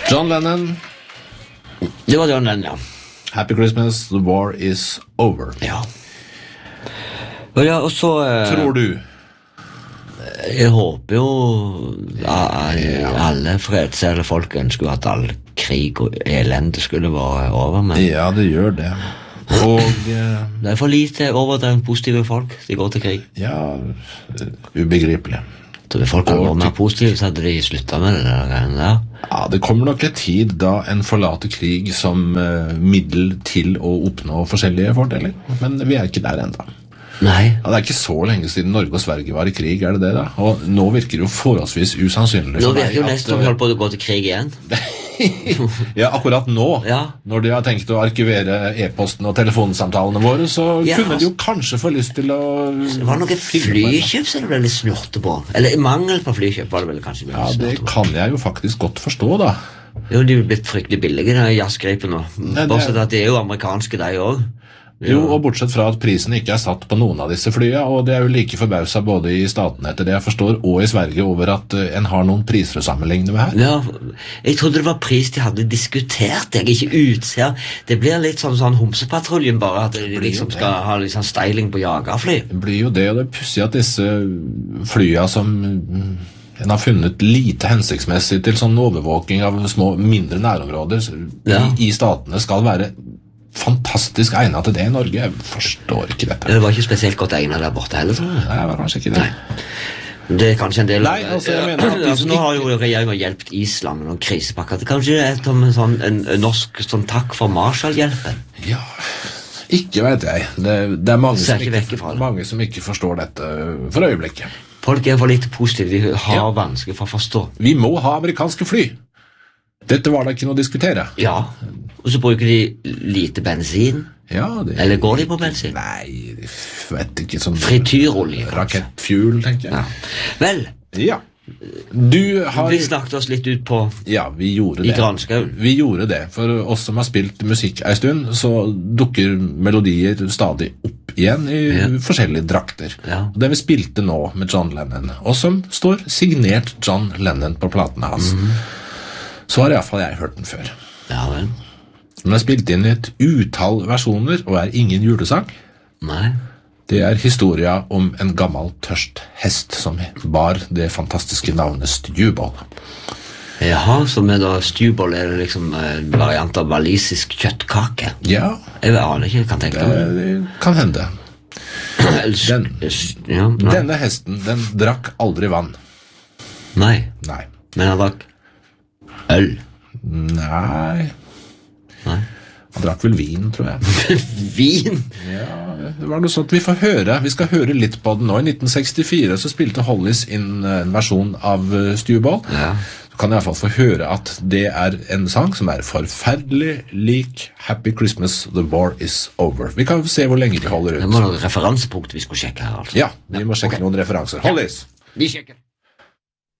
John Lennon. Det var John Lennon, ja. Happy Christmas, the war is over. Ja. Og så... Tror du? Jeg håper jo alle fredselle folk ønsker at all krig og elende skulle være over, men... Ja, det gjør det. Og... det for lite overdrevet positive folk, de går til krig. Ja, ubegripelig. Så hvis folk hadde vært mer positive, så hadde de sluttet med det der. Ja, det kommer nok et tid da en forlater krig som middel til å oppnå forskjellige fordeler, men vi ikke der enda. Nei. Ja, det ikke så lenge siden Norge og Sverige var i krig, det det da? Og nå virker det jo forholdsvis usannsynlig. Nå virker det nesten som vi holder på å gå til krig igjen. Ja, akkurat nå, ja. Når de har tenkt å arkivere e-posten og telefonsamtalene våre, så kunne de jo kanskje få lyst til å... Det var noe flykjøp som det ble litt snurte på. Eller mangel på flykjøp var det vel kanskje. Ja, det kan jeg jo faktisk godt forstå da. Jo, de er blitt fryktelig billige, de jazzgripene. Bortsett at de er jo amerikanske, de også. Jo, og bortsett fra at prisen ikke satt på noen av disse flyene, og det jo like forbauset både i staten etter det jeg forstår, og i Sverige over at en har noen priser å sammenligne med her. Ja, jeg trodde det var pris de hadde diskutert, jeg ikke utser. Det blir litt sånn homsepatruljen bare, at de liksom skal ha litt sånn styling på jagerfly. Det blir jo det, og det er pussig at disse flyene som... En har funnet lite hensiktsmessig til sånn overvåking av små, mindre nærområder i statene skal være fantastisk egnet til det i Norge. Jeg forstår ikke dette. Det var ikke spesielt godt egnet der borte heller, tror jeg. Nei, det var kanskje ikke det. Nei. Det er kanskje en del... Nei, altså jeg mener at... altså, nå har jo regjeringen hjulpet Island med noen krisepakker. Kanskje det er en norsk takk for Marshall-hjelpen? Ja, ikke vet jeg. Det er mange som ikke forstår dette for øyeblikket. Folk er for lite positive, de har vanskelig for å forstå. Vi må ha amerikanske fly. Dette var da ikke noe å diskutere. Ja, og så bruker de lite bensin. Ja, eller går de på bensin? Nei, jeg vet ikke. Sånn frityrolje. Rakettfuel, tenker jeg. Ja. Vel, ja. Vi snakket oss litt ut på... Ja, vi gjorde det. I Granskauen. Vi gjorde det. For oss som har spilt musikk en stund, så dukker melodier stadig opp igjen i forskjellige drakter. Ja. Det vi spilte nå med John Lennon, og som står signert John Lennon på platene hans, så har i hvert fall jeg hørt den før. Ja, vel. Den er spilt inn i et utall versjoner, og ingen julesang. Nei. Det historia om en gammel tørst hest som bar det fantastiske navnet Stewball. Jaha, som da Stewball er liksom en variant av walisisk kjøttkake. Ja. Jeg aner ikke, kan tenke meg. Det kan hende. Denne hesten, den drakk aldri vann. Nei. Nei. Men han drakk øl. Nei. Han drakk vel vin, tror jeg. Vin? Ja, det var noe sånt vi får høre. Vi skal høre litt på den nå. I 1964 så spilte Hollies inn en versjon av Stewball. Ja. Så kan jeg i hvert fall få høre at det en sang som forferdelig lik Happy Christmas, the war is over. Vi kan se hvor lenge de holder ut. Det var noen referansepunkt vi skulle sjekke her, altså. Ja, vi må sjekke noen referanser. Hollies! Vi sjekker.